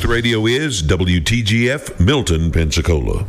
Truth Radio is WTGF Milton, Pensacola.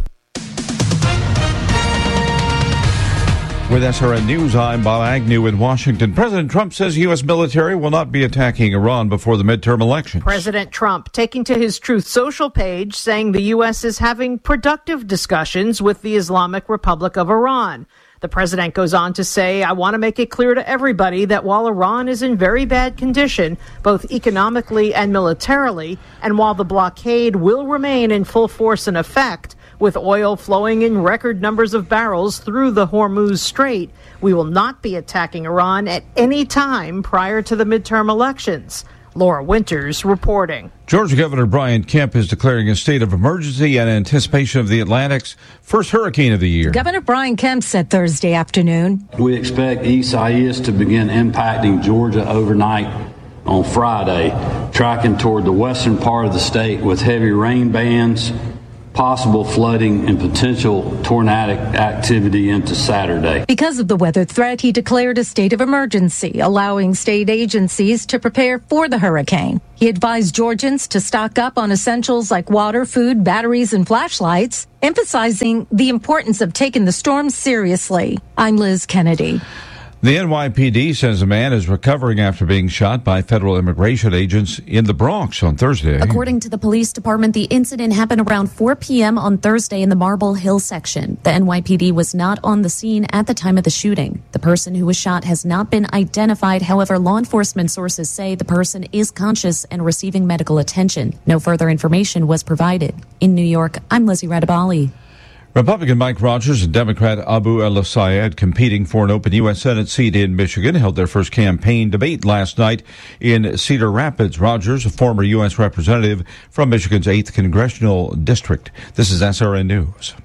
With SRN News, I'm Bob Agnew in Washington. President Trump says U.S. military will not be attacking Iran before the midterm elections. President Trump taking to his Truth Social page saying the U.S. is having productive discussions with the Islamic Republic of Iran. The president goes on to say, I want to make it clear to everybody that while Iran is in very bad condition, both economically and militarily, and while the blockade will remain in full force and effect, with oil flowing in record numbers of barrels through the Hormuz Strait, we will not be attacking Iran at any time prior to the midterm elections. Laura Winters reporting. Georgia Governor Brian Kemp is declaring a state of emergency in anticipation of the Atlantic's first hurricane of the year. Governor Brian Kemp said Thursday afternoon, we expect Isaias to begin impacting Georgia overnight on Friday, tracking toward the western part of the state with heavy rain bands, possible flooding, and potential tornadic activity into Saturday. Because of the weather threat, he declared a state of emergency, allowing state agencies to prepare for the hurricane. He advised Georgians to stock up on essentials like water, food, batteries, and flashlights, emphasizing the importance of taking the storm seriously. I'm Liz Kennedy. The NYPD says a man is recovering after being shot by federal immigration agents in the Bronx on Thursday. According to the police department, the incident happened around 4 p.m. on Thursday in the Marble Hill section. The NYPD was not on the scene at the time of the shooting. The person who was shot has not been identified. However, law enforcement sources say the person is conscious and receiving medical attention. No further information was provided. In New York, I'm Lizzie Radabali. Republican Mike Rogers and Democrat Abu El-Sayed, competing for an open U.S. Senate seat in Michigan, held their first campaign debate last night in Cedar Rapids. Rogers, a former U.S. representative from Michigan's 8th Congressional District. This is SRN News.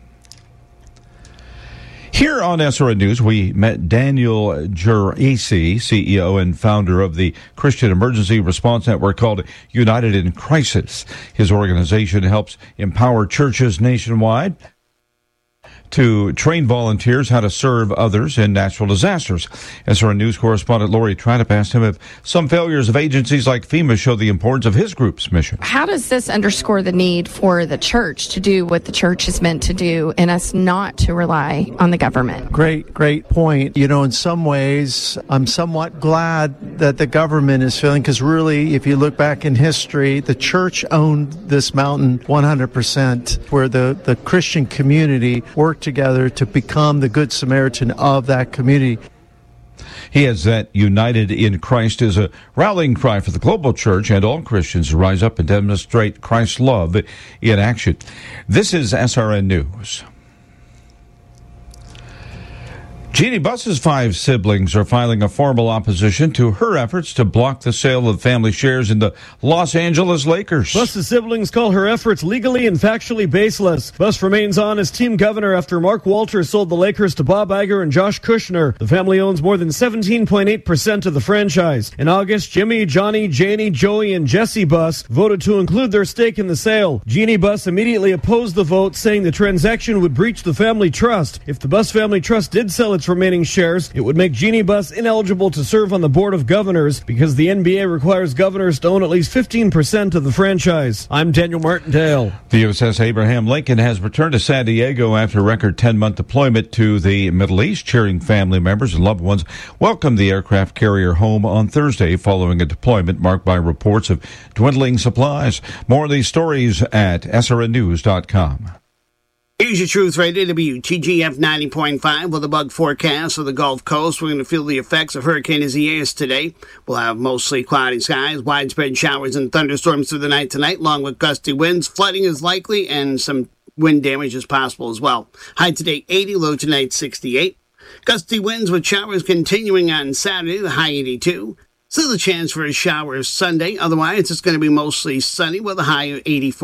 Here on SRN News, we met Daniel Geraci, CEO and founder of the Christian emergency response network called United in Crisis. His organization helps empower churches nationwide to train volunteers how to serve others in natural disasters. SRN News correspondent Lori Trapp asked him if some failures of agencies like FEMA show the importance of his group's mission. How does this underscore the need for the church to do what the church is meant to do and us not to rely on the government? Great point. You know, in some ways, I'm somewhat glad that the government is feeling, because really, if you look back in history, the church owned this mountain 100%, where the Christian community worked together to become the Good Samaritan of that community. He adds that United in Christ is a rallying cry for the global church and all Christians to rise up and demonstrate Christ's love in action. This is SRN News. Jeannie Buss's 5 siblings are filing a formal opposition to her efforts to block the sale of family shares in the Los Angeles Lakers. Buss's siblings call her efforts legally and factually baseless. Buss remains on as team governor after Mark Walters sold the Lakers to Bob Iger and Josh Kushner. The family owns more than 17.8% of the franchise. In August, Jimmy, Johnny, Janie, Joey, and Jesse Buss voted to include their stake in the sale. Jeannie Buss immediately opposed the vote, saying the transaction would breach the family trust. If the Buss family trust did sell its remaining shares, it would make Jeannie Buss ineligible to serve on the board of governors because the NBA requires governors to own at least 15% of the franchise. I'm Daniel Martindale. The USS Abraham Lincoln has returned to San Diego after a record 10-month deployment to the Middle East. Cheering family members and loved ones welcomed the aircraft carrier home on Thursday following a deployment marked by reports of dwindling supplies. More of these stories at srnnews.com. Here's your Truth Radio, WTGF 90.5 with a bug forecast for the Gulf Coast. We're going to feel the effects of Hurricane Isaias today. We'll have mostly cloudy skies, widespread showers and thunderstorms through the night tonight, along with gusty winds. Flooding is likely and some wind damage is possible as well. High today 80, low tonight 68. Gusty winds with showers continuing on Saturday, the high 82. Still a chance for a shower Sunday. Otherwise, it's going to be mostly sunny with a high of 84.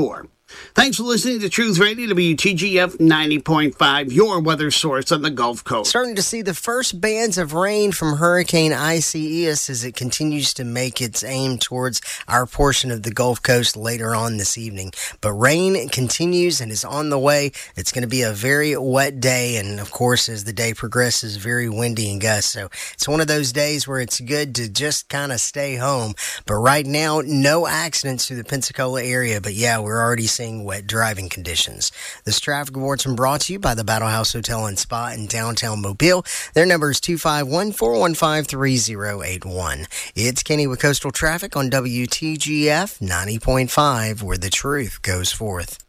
Thanks for listening to Truth Radio, WTGF 90.5, your weather source on the Gulf Coast. Starting to see the first bands of rain from Hurricane Isaias as it continues to make its aim towards our portion of the Gulf Coast later on this evening. But rain continues and is on the way. It's going to be a very wet day, and of course, as the day progresses, very windy and gusts. So it's one of those days where it's good to just kind of stay home. But right now, no accidents through the Pensacola area. But yeah, we're already seeing wet driving conditions. This traffic report's been brought to you by the Battle House Hotel and Spa in downtown Mobile. Their number is 251-415-3081. It's Kenny with Coastal Traffic on WTGF 90.5, where the truth goes forth.